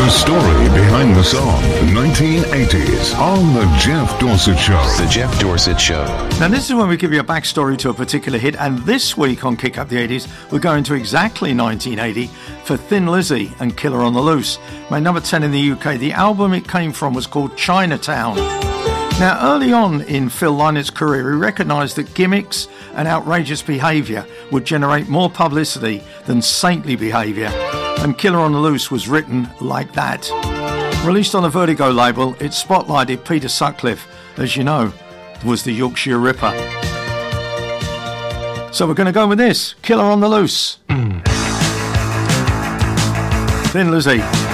story behind the song, 1980s, on The Jeff Dorsett Show. The Jeff Dorsett Show. Now, this is when we give you a backstory to a particular hit, and this week on Kick Up the 80s, we're going to exactly 1980 for Thin Lizzy and Killer on the Loose. Made number 10 in the UK. The album it came from was called Chinatown. Now, early on in Phil Lynott's career, he recognised that gimmicks and outrageous behaviour would generate more publicity than saintly behaviour, and Killer on the Loose was written like that. Released on the Vertigo label, it spotlighted Peter Sutcliffe, as you know, was the Yorkshire Ripper. So we're going to go with this, Killer on the Loose. Thin Lizzy.